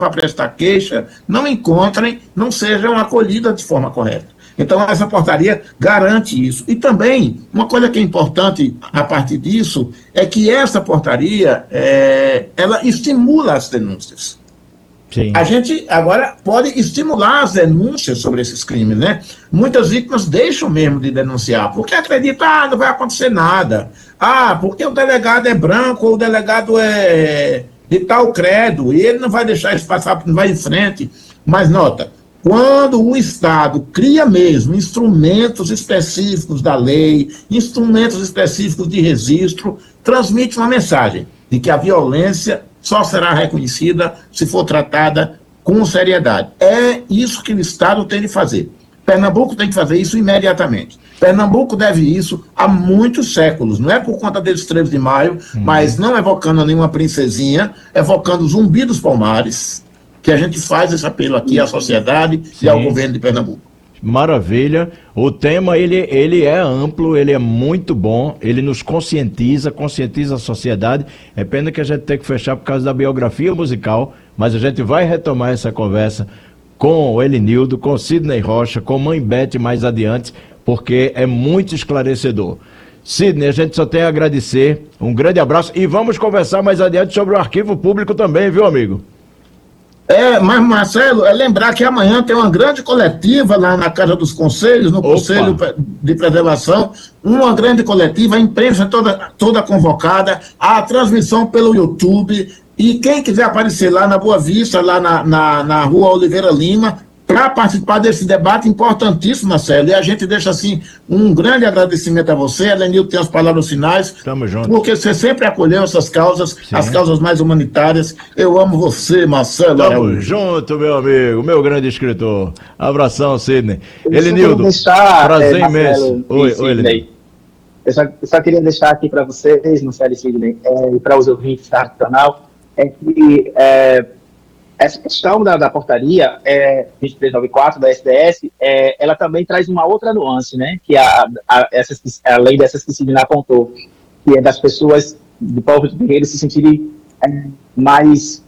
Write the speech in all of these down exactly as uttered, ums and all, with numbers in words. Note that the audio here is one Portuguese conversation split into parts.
para prestar queixa não encontrem, não sejam acolhidas de forma correta. Então, essa portaria garante isso. E também, uma coisa que é importante a partir disso, é que essa portaria, é, ela estimula as denúncias. Sim. A gente agora pode estimular as denúncias sobre esses crimes, né? Muitas vítimas deixam mesmo de denunciar, porque acreditam, ah, não vai acontecer nada. Ah, porque o delegado é branco, ou o delegado é de tal credo, e ele não vai deixar isso passar, não vai em frente. Mas nota, quando o Estado cria mesmo instrumentos específicos da lei, instrumentos específicos de registro, transmite uma mensagem de que a violência só será reconhecida se for tratada com seriedade. É isso que o Estado tem de fazer. Pernambuco tem que fazer isso imediatamente. Pernambuco deve isso há muitos séculos. Não é por conta desses treze de maio, hum. mas não evocando nenhuma princesinha, evocando o Zumbi dos Palmares, que a gente faz esse apelo aqui à sociedade Sim. e ao governo de Pernambuco. Maravilha. O tema, ele, ele é amplo, ele é muito bom, ele nos conscientiza, conscientiza a sociedade. É pena que a gente tem que fechar por causa da biografia musical, mas a gente vai retomar essa conversa com o Elinildo, com Sidney Rocha, com Mãe Beth mais adiante, porque é muito esclarecedor. Sidney, a gente só tem a agradecer, um grande abraço e vamos conversar mais adiante sobre o arquivo público também, viu, amigo? É, mas Marcelo, é lembrar que amanhã tem uma grande coletiva lá na Casa dos Conselhos, no Opa. Conselho de Preservação, uma grande coletiva, a imprensa toda, toda convocada, a transmissão pelo YouTube, e quem quiser aparecer lá na Boa Vista, lá na, na, na Rua Oliveira Lima, para participar desse debate importantíssimo, Marcelo, e a gente deixa assim um grande agradecimento a você, Elenildo tem as palavras finais, Tamo junto. Porque você sempre acolheu essas causas, Sim. as causas mais humanitárias. Eu amo você, Marcelo. Tamo junto, meu amigo, meu grande escritor. Abração, Sidney. Elenildo, deixar, prazer é, imenso. Oi, oi, Elenildo. Eu só, eu só queria deixar aqui para vocês, Marcelo e Sidney, é, e para os ouvintes da canal, é que é, essa questão da, da portaria é, vinte e três noventa e quatro da S D S, é, ela também traz uma outra nuance, né, que a, a, essas, a lei dessas que Sidney apontou, que é das pessoas do povo de terreiro se sentirem é, mais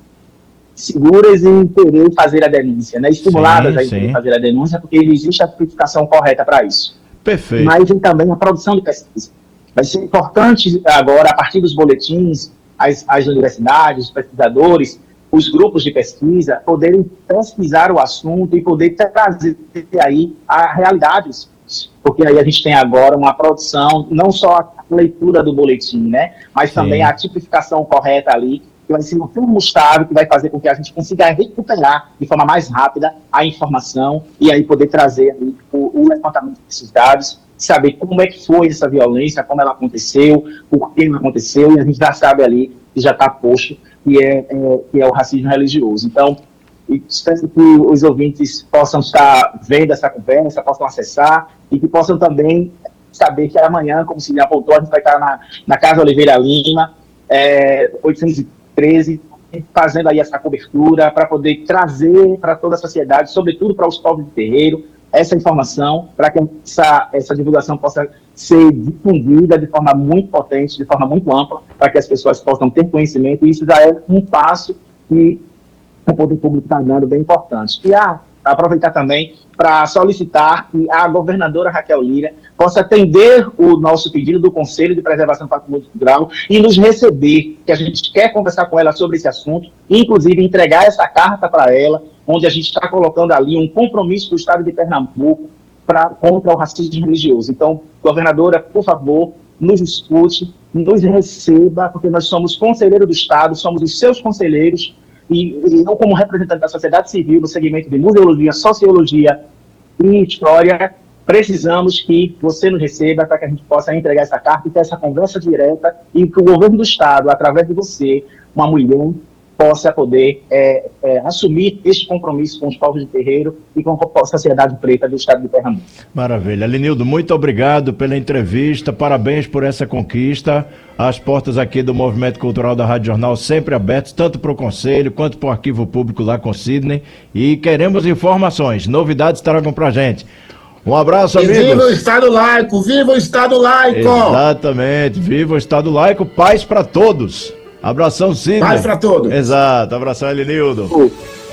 seguras em querer fazer a denúncia, né, estimuladas sim, a querer fazer a denúncia, porque existe a tipificação correta para isso. Perfeito. Mas e também a produção de pesquisa. Vai ser importante agora, a partir dos boletins, as, as universidades, os pesquisadores, os grupos de pesquisa, poderem pesquisar o assunto e poder trazer aí a realidade, porque aí a gente tem agora uma produção, não só a leitura do boletim, né, mas Sim. também a tipificação correta ali, que vai ser um termo estável, que vai fazer com que a gente consiga recuperar de forma mais rápida a informação e aí poder trazer aí o, o levantamento desses dados, saber como é que foi essa violência, como ela aconteceu, por que ela aconteceu, e a gente já sabe ali, que já está posto, que é, é, que é o racismo religioso. Então, espero que os ouvintes possam estar vendo essa conversa, possam acessar e que possam também saber que amanhã, como se apontou, a gente vai estar na, na Casa Oliveira Lima, é, oitocentos e treze, fazendo aí essa cobertura para poder trazer para toda a sociedade, sobretudo para os povos de terreiro, essa informação, para que essa, essa divulgação possa ser difundida de forma muito potente, de forma muito ampla, para que as pessoas possam ter conhecimento, e isso já é um passo que o poder público está dando bem importante. E a, aproveitar também para solicitar que a governadora Raquel Lira possa atender o nosso pedido do Conselho de Preservação do Patrimônio Cultural e nos receber, que a gente quer conversar com ela sobre esse assunto, e inclusive entregar essa carta para ela, onde a gente está colocando ali um compromisso do Estado de Pernambuco pra, contra o racismo religioso. Então, governadora, por favor, nos escute, nos receba, porque nós somos conselheiro do Estado, somos os seus conselheiros, e, e não como representante da sociedade civil, no segmento de museologia, sociologia e história, precisamos que você nos receba para que a gente possa entregar essa carta e ter essa conversa direta, e que o governo do Estado, através de você, uma mulher, possa poder é, é, assumir este compromisso com os povos de terreiro e com a sociedade preta do Estado de Pernambuco. Maravilha. Elenildo, muito obrigado pela entrevista, parabéns por essa conquista. As portas aqui do Movimento Cultural da Rádio Jornal sempre abertas, tanto para o Conselho quanto para o Arquivo Público lá com o Sidney. E queremos informações, novidades tragam para a gente. Um abraço, amigos. E viva o Estado laico, viva o Estado laico! Exatamente, viva o Estado laico, paz para todos. Abração, Sidney. Paz para todos. Exato, abração, Elinildo.